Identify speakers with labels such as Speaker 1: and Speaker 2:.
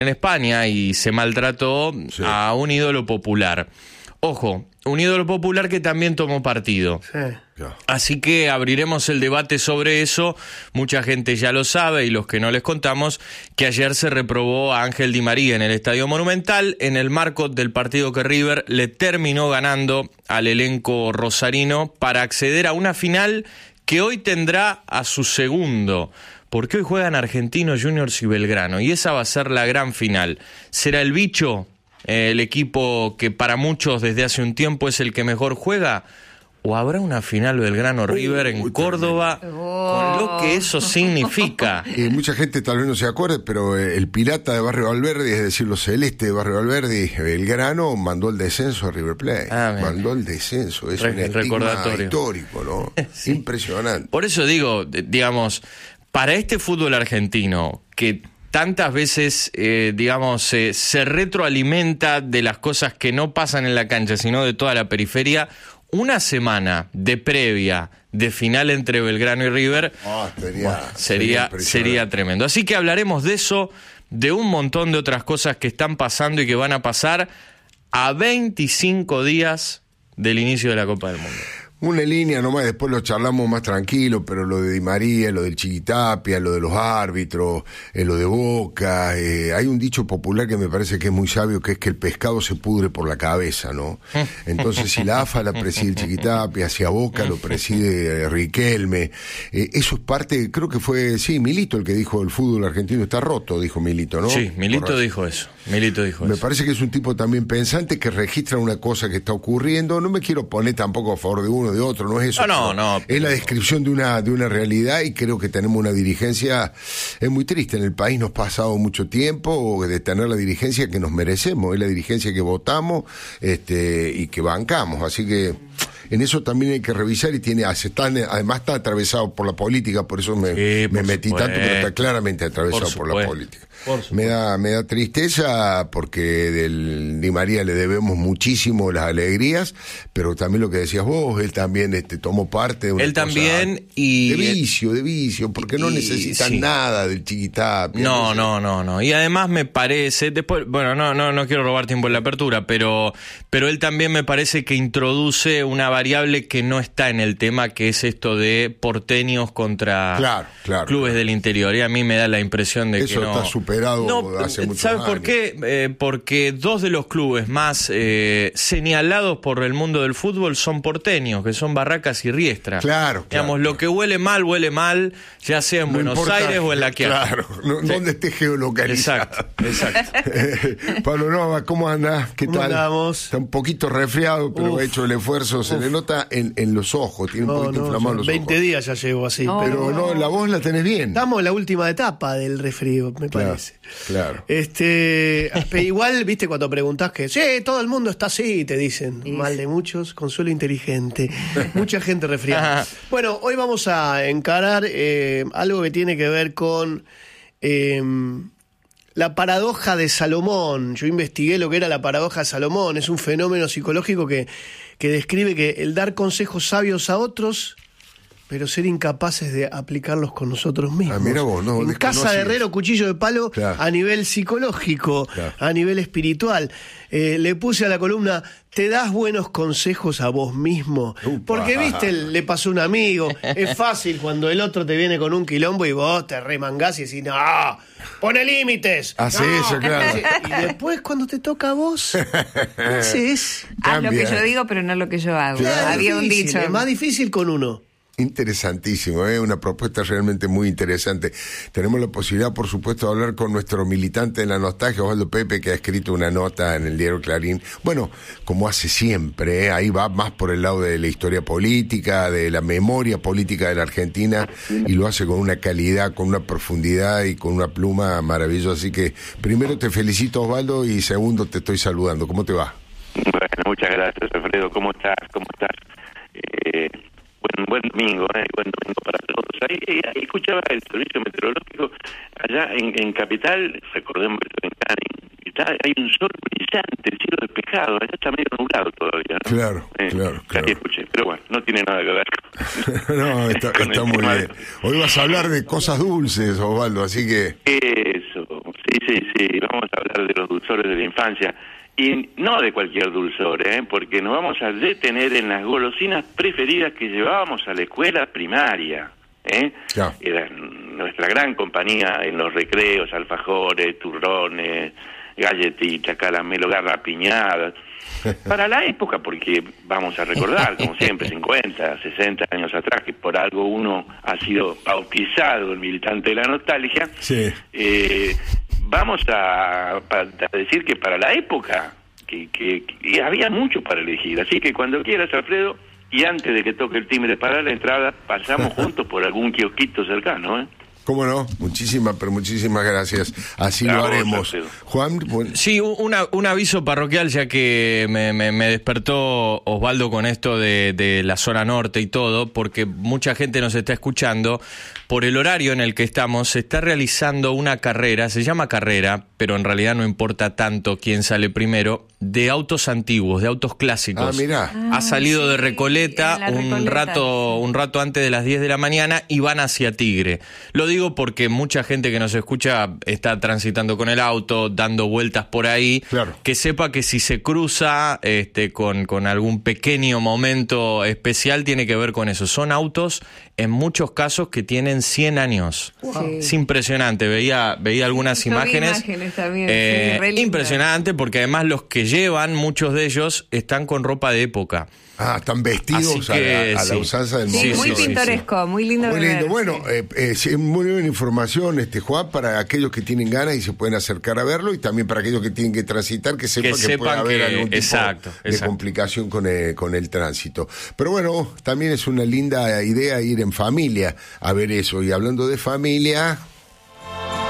Speaker 1: en España y se maltrató a un ídolo popular. Ojo, un ídolo popular que también tomó partido.
Speaker 2: Sí.
Speaker 1: Así que abriremos el debate sobre eso. Mucha gente ya lo sabe y los que no les contamos que ayer se reprobó a Ángel Di María en el Estadio Monumental en el marco del partido que River le terminó ganando al elenco rosarino para acceder a una final que hoy tendrá a su segundo. Porque hoy juegan Argentinos Juniors y Belgrano y esa va a ser la gran final. ¿Será el bicho el equipo que para muchos desde hace un tiempo es el que mejor juega? ¿O habrá una final Belgrano-River en Córdoba con lo que eso significa?
Speaker 3: Mucha gente tal vez no se acuerde, pero el pirata de Barrio Valverde, es decir, los celestes de Barrio Valverde, Belgrano, mandó el descenso a River Plate. Mandó el descenso, es un recordatorio histórico, ¿no? Sí. Impresionante.
Speaker 1: Por eso digo, digamos, para este fútbol argentino, que tantas veces, se retroalimenta de las cosas que no pasan en la cancha, sino de toda la periferia, una semana de previa de final entre Belgrano y River sería tremendo. Así que hablaremos de eso, de un montón de otras cosas que están pasando y que van a pasar a 25 días del inicio de la Copa del Mundo.
Speaker 3: Una línea nomás, después lo charlamos más tranquilo, pero lo de Di María, lo del Chiquitapia, lo de los árbitros, lo de Boca, hay un dicho popular que me parece que es muy sabio, que es que el pescado se pudre por la cabeza, ¿no? Entonces, si la AFA la preside el Chiquitapia, si a Boca lo preside Riquelme, eso es parte, creo que fue, Milito el que dijo el fútbol argentino está roto, dijo Milito, ¿no? Sí,
Speaker 1: Milito dijo eso. Me
Speaker 3: parece que es un tipo también pensante que registra una cosa que está ocurriendo. No me quiero poner tampoco a favor de uno o de otro, no es eso. No. Es la descripción de una realidad y creo que tenemos una dirigencia, es muy triste, en el país nos ha pasado mucho tiempo de tener la dirigencia que nos merecemos, es la dirigencia que votamos y que bancamos, así que en eso también hay que revisar y además está atravesado por la política, por eso me metí tanto, pero está claramente atravesado por la política. Me da tristeza porque del Di María le debemos muchísimo las alegrías, pero también lo que decías vos, él también tomó parte de una
Speaker 1: él
Speaker 3: cosa
Speaker 1: también y
Speaker 3: de vicio, porque no necesitan nada del Chiquitapia.
Speaker 1: No. Y además me parece, después, no quiero robar tiempo en la apertura, pero él también me parece que introduce una variable que no está en el tema, que es esto de porteños contra clubes del interior. Y a mí me da la impresión de
Speaker 3: eso
Speaker 1: que no
Speaker 3: está superado hace muchos
Speaker 1: ¿sabes
Speaker 3: años.
Speaker 1: por qué? Porque dos de los clubes más señalados por el mundo del fútbol son porteños, que son Barracas y Riestra.
Speaker 3: Claro.
Speaker 1: Lo que huele mal, ya sea en Buenos Aires o en La Quiaca.
Speaker 3: Claro, donde esté geolocalizado.
Speaker 1: Exacto.
Speaker 3: Pablo Nova, ¿cómo andás? ¿Qué tal?
Speaker 2: Andamos?
Speaker 3: Está un poquito resfriado, pero ha hecho el esfuerzo. Se le nota en los ojos, tiene un poquito inflamados los
Speaker 2: 20
Speaker 3: ojos.
Speaker 2: días ya llevo así.
Speaker 3: Pero no, la voz la tenés bien.
Speaker 2: Estamos en la última etapa del resfrío, me parece.
Speaker 3: Claro.
Speaker 2: Pero igual, viste, cuando preguntás que todo el mundo está así, te dicen, mal de muchos, consuelo inteligente. Mucha gente resfriada. Bueno, hoy vamos a encarar algo que tiene que ver con la paradoja de Salomón. Yo investigué lo que era la paradoja de Salomón. Es un fenómeno psicológico que describe que el dar consejos sabios a otros, pero ser incapaces de aplicarlos con nosotros mismos.
Speaker 3: Mira vos, no,
Speaker 2: en casa de herrero, cuchillo de palo, a nivel psicológico, a nivel espiritual. Le puse a la columna, ¿te das buenos consejos a vos mismo? Porque, viste, le pasó a un amigo. Es fácil cuando el otro te viene con un quilombo y vos te remangás y decís, no, pone límites.
Speaker 3: Hace eso, claro.
Speaker 2: Y después, cuando te toca a vos, haces.
Speaker 4: Haz lo que yo digo, pero no lo que yo hago. Había un dicho.
Speaker 2: Es más difícil con uno.
Speaker 3: Interesantísimo, una propuesta realmente muy interesante. Tenemos la posibilidad, por supuesto, de hablar con nuestro militante en la nostalgia, Osvaldo Pepe, que ha escrito una nota en el diario Clarín. Bueno, como hace siempre, ahí va más por el lado de la historia política, de la memoria política de la Argentina, y lo hace con una calidad, con una profundidad y con una pluma maravillosa. Así que, primero te felicito, Osvaldo, y segundo te estoy saludando. ¿Cómo te va?
Speaker 5: Bueno, muchas gracias, Alfredo. ¿Cómo estás? Buen domingo, buen domingo para todos. Ahí escuchaba el servicio meteorológico allá en Capital, recordemos que estoy en Canning, hay un sol brillante, el cielo despejado, allá está medio nublado todavía, ¿no? Claro. Casi escuché, pero bueno, no tiene nada que ver.
Speaker 3: No, está muy bien. Hoy vas a hablar de cosas dulces, Osvaldo, así que...
Speaker 5: Eso, sí, vamos a hablar de los dulzores de la infancia, y no de cualquier dulzor, porque nos vamos a detener en las golosinas preferidas que llevábamos a la escuela primaria. Era nuestra gran compañía en los recreos: alfajores, turrones, galletitas, caramelo, garrapiñadas. Para la época, porque vamos a recordar, como siempre, 50, 60 años atrás, que por algo uno ha sido bautizado el militante de la nostalgia, sí. Vamos a decir que para la época que había mucho para elegir. Así que cuando quieras, Alfredo, y antes de que toque el timbre para la entrada, pasamos juntos por algún kiosquito cercano,
Speaker 3: ¿Cómo no? Muchísimas gracias. Así lo haremos. Juan. Bueno.
Speaker 1: Sí, un aviso parroquial, ya que me despertó Osvaldo con esto de la zona norte y todo, porque mucha gente nos está escuchando. Por el horario en el que estamos, se está realizando una carrera, se llama carrera, pero en realidad no importa tanto quién sale primero, de autos antiguos, de autos clásicos.
Speaker 3: Mirá.
Speaker 1: Ha salido de Recoleta un rato antes de las 10 de la mañana y van hacia Tigre. Lo digo porque mucha gente que nos escucha está transitando con el auto, dando vueltas por ahí.
Speaker 3: Claro.
Speaker 1: Que sepa que si se cruza con algún pequeño momento especial, tiene que ver con eso. Son autos, en muchos casos, que tienen 100 años. Wow. Sí. Es impresionante. Veía algunas imágenes también, impresionante, porque además los que llevan, muchos de ellos, están con ropa de época.
Speaker 3: Están vestidos a la usanza del momento.
Speaker 4: Sí, muy pintoresco, muy lindo.
Speaker 3: Muy lindo. Bueno, muy buena información, Juan, para aquellos que tienen ganas y se pueden acercar a verlo, y también para aquellos que tienen que transitar, que sepan que puede haber algún tipo de complicación con el tránsito. Pero bueno, también es una linda idea ir en familia a ver eso. Y hablando de familia...